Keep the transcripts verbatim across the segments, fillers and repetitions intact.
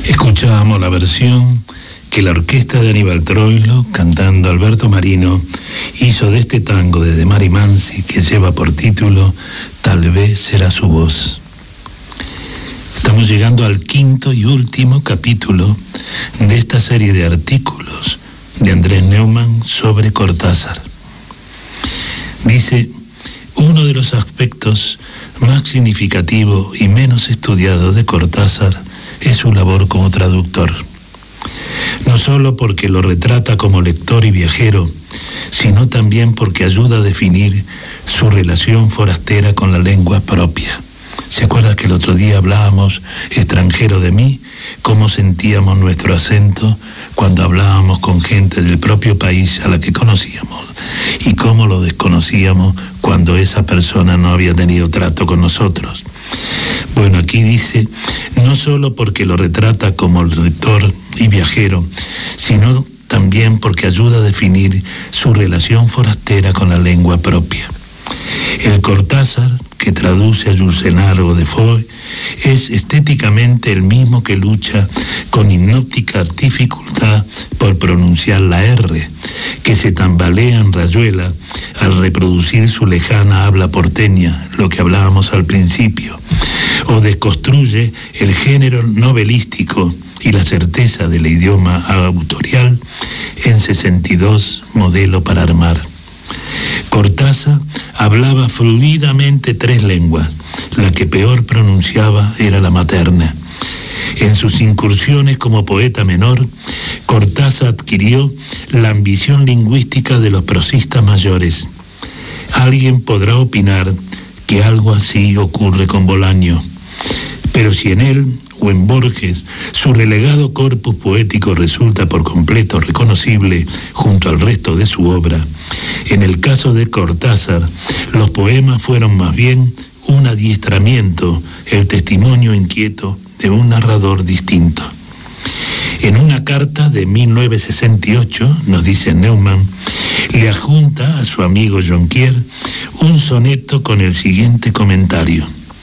Escuchábamos la versión que la orquesta de Aníbal Troilo, cantando Alberto Marino, hizo de este tango de De Mari Mansi, que lleva por título Tal vez será su voz. Estamos llegando al quinto y último capítulo de esta serie de artículos de Andrés Neumann sobre Cortázar. Dice: uno de los aspectos más significativos y menos estudiados de Cortázar es su labor como traductor. No solo porque lo retrata como lector y viajero, sino también porque ayuda a definir su relación forastera con la lengua propia. ¿Se acuerda que el otro día hablábamos, extranjero de mí, cómo sentíamos nuestro acento cuando hablábamos con gente del propio país a la que conocíamos, y cómo lo desconocíamos cuando esa persona no había tenido trato con nosotros? Bueno, aquí dice, no solo porque lo retrata como lector y viajero, sino también porque ayuda a definir su relación forastera con la lengua propia. El Cortázar, que traduce a Jules Renard o Defoe, es estéticamente el mismo que lucha con hipnótica dificultad por pronunciar la R, que se tambalea en Rayuela al reproducir su lejana habla porteña, lo que hablábamos al principio, o desconstruye el género novelístico y la certeza del idioma autorial en sesenta y dos, modelo para armar. Cortázar hablaba fluidamente tres lenguas. La que peor pronunciaba era la materna. En sus incursiones como poeta menor, Cortázar adquirió la ambición lingüística de los prosistas mayores. Alguien podrá opinar que algo así ocurre con Bolaño, pero si en él o en Borges su relegado corpus poético resulta por completo reconocible junto al resto de su obra, en el caso de Cortázar, los poemas fueron más bien un adiestramiento, el testimonio inquieto de un narrador distinto. En una carta de mil novecientos sesenta y ocho, nos dice Neumann, le adjunta a su amigo Jonquière un soneto con el siguiente comentario: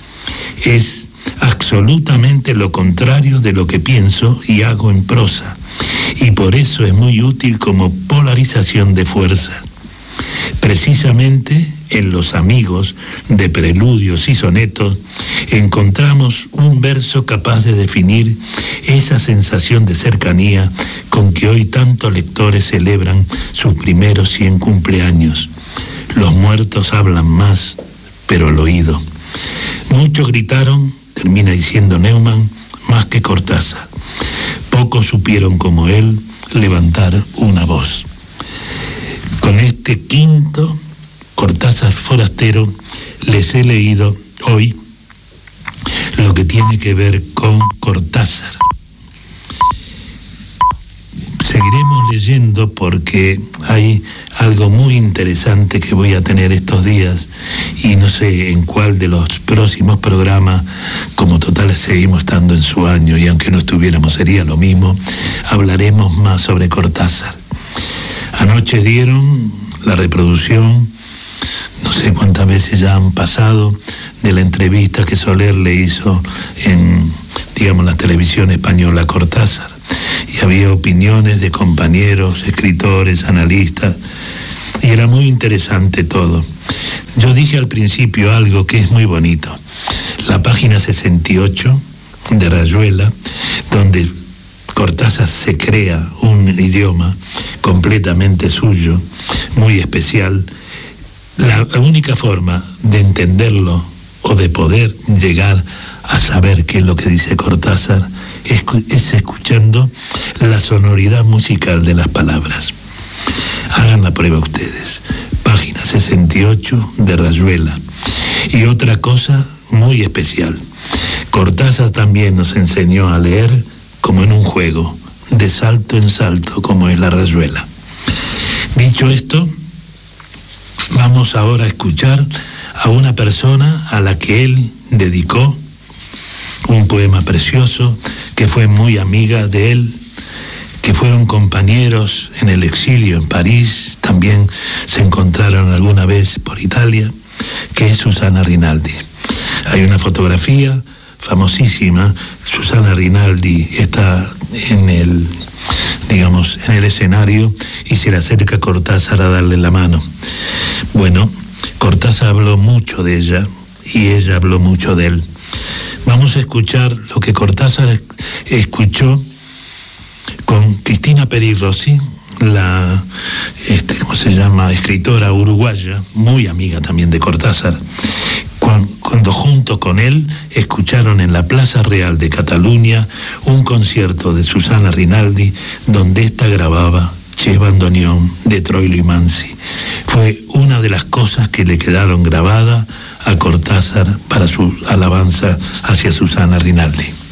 es absolutamente lo contrario de lo que pienso y hago en prosa, y por eso es muy útil como polarización de fuerza. Precisamente en Los amigos de preludios y sonetos encontramos un verso capaz de definir esa sensación de cercanía con que hoy tantos lectores celebran sus primeros cien cumpleaños. Los muertos hablan más, pero al oído. Muchos gritaron, termina diciendo Neumann, más que Cortázar. Pocos supieron como él levantar una voz. Con este quinto Cortázar forastero les he leído hoy lo que tiene que ver con Cortázar. Seguiremos leyendo porque hay algo muy interesante que voy a tener estos días y no sé en cuál de los próximos programas, como total seguimos estando en su año y aunque no estuviéramos sería lo mismo, hablaremos más sobre Cortázar. Anoche dieron la reproducción, no sé cuántas veces ya han pasado, de la entrevista que Soler le hizo en, digamos, la televisión española a Cortázar. Y había opiniones de compañeros, escritores, analistas, y era muy interesante todo. Yo dije al principio algo que es muy bonito. La página sesenta y ocho de Rayuela, donde Cortázar se crea un idioma completamente suyo, muy especial. La única forma de entenderlo o de poder llegar a saber qué es lo que dice Cortázar es, es escuchando la sonoridad musical de las palabras. Hagan la prueba ustedes. Página sesenta y ocho de Rayuela. Y otra cosa muy especial. Cortázar también nos enseñó a leer como en un juego, de salto en salto, como es la Rayuela. Dicho esto, vamos ahora a escuchar a una persona a la que él dedicó un poema precioso, que fue muy amiga de él, que fueron compañeros en el exilio en París, también se encontraron alguna vez por Italia, que es Susana Rinaldi. Hay una fotografía famosísima, Susana Rinaldi, está en el, digamos, en el escenario y se le acerca a Cortázar a darle la mano. Bueno, Cortázar habló mucho de ella y ella habló mucho de él. Vamos a escuchar lo que Cortázar escuchó con Cristina Peri Rossi, la, este, ¿cómo se llama?, escritora uruguaya, muy amiga también de Cortázar, cuando, cuando junto con él escucharon en la Plaza Real de Cataluña un concierto de Susana Rinaldi, donde ésta grababa Che bandoneón de Troilo y Mansi. Fue una de las cosas que le quedaron grabadas a Cortázar para su alabanza hacia Susana Rinaldi.